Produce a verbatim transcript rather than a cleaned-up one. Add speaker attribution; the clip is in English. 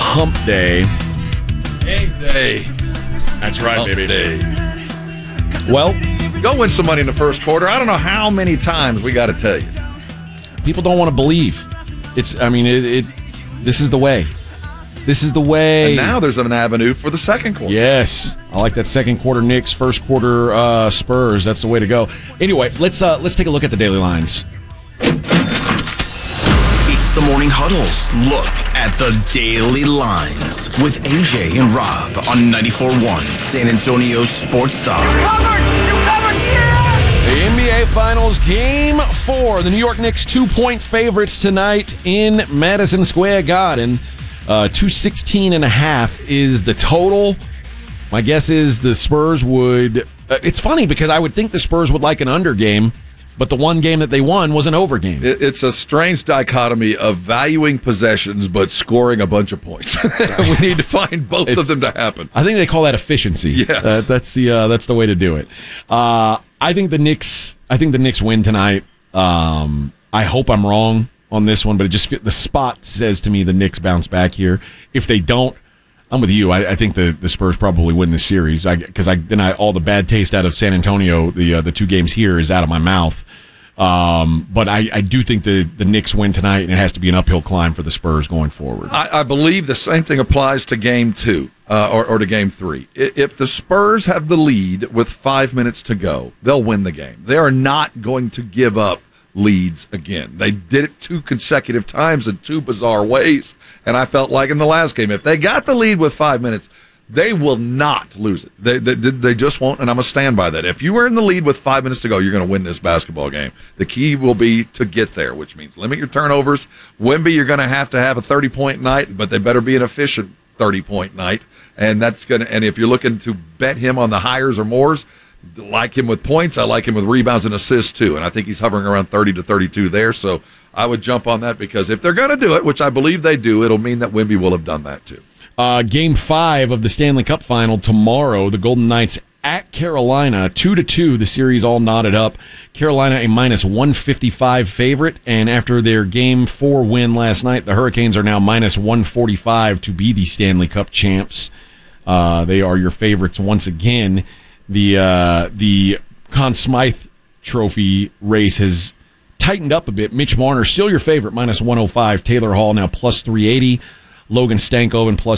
Speaker 1: hump day.
Speaker 2: Game day.
Speaker 1: That's right,
Speaker 2: Hump
Speaker 1: baby.
Speaker 2: day.
Speaker 1: Well,
Speaker 2: Go win some money in the first quarter. I don't know how many times we got to tell you.
Speaker 1: people don't want to believe. It's, I mean, it, it. This is the way. This is the way.
Speaker 2: And now there's an avenue for the second quarter.
Speaker 1: Yes, I like that second quarter Knicks, first quarter uh, Spurs. That's the way to go. Anyway, let's uh, let's take a look at the daily lines.
Speaker 3: It's the Morning Huddle's look at the daily lines with A J and Rob on ninety-four point one San Antonio Sports Star.
Speaker 1: The N B A Finals Game four. The New York Knicks two-point favorites tonight in Madison Square Garden. Uh, two sixteen and a half is the total. My guess is the Spurs would... Uh, it's funny because I would think the Spurs would like an under game, but the one game that they won was an over game.
Speaker 2: It, it's a strange dichotomy of valuing possessions but scoring a bunch of points. We need to find both
Speaker 1: It's-
Speaker 2: of them to happen.
Speaker 1: I think they call that efficiency.
Speaker 2: Yes.
Speaker 1: Uh, that's the uh, that's the way to do it. Uh, I think the Knicks. I think the Knicks win tonight. Um, I hope I'm wrong on this one, but it just fe- the spot says to me the Knicks bounce back here. If they don't, I'm with you. I, I think the, the Spurs probably win this series because I, I then I all the bad taste out of San Antonio, the uh, the two games here is out of my mouth. Um, but I, I do think the, the Knicks win tonight, and it has to be an uphill climb for the Spurs going forward.
Speaker 2: I, I believe the same thing applies to game two uh, or, or to game three. I- If the Spurs have the lead with five minutes to go, they'll win the game. They are not going to give up leads again. They did it two consecutive times in two bizarre ways, and I felt like in the last game, if they got the lead with five minutes, they will not lose it. They, they they just won't, and I'm going to stand by that. If you were in the lead with five minutes to go, you're going to win this basketball game. The key will be to get there, which means limit your turnovers. Wemby, you're going to have to have a thirty-point night, but they better be an efficient thirty-point night, and that's going to. And if you're looking to bet him on the hires or mores, like him with points, I like him with rebounds and assists too, and I think he's hovering around thirty to thirty-two there. So I would jump on that because if they're going to do it, which I believe they do, it'll mean that Wemby will have done that too.
Speaker 1: Uh, game five of the Stanley Cup Final tomorrow. The Golden Knights at Carolina, two to two. The series all knotted up. Carolina a minus one fifty-five favorite, and after their game four win last night, the Hurricanes are now minus one forty-five to be the Stanley Cup champs. Uh, they are your favorites once again. The uh, the Conn Smythe Trophy race has tightened up a bit. Mitch Marner still your favorite, minus one oh five. Taylor Hall now plus three eighty. Logan Stankoven plus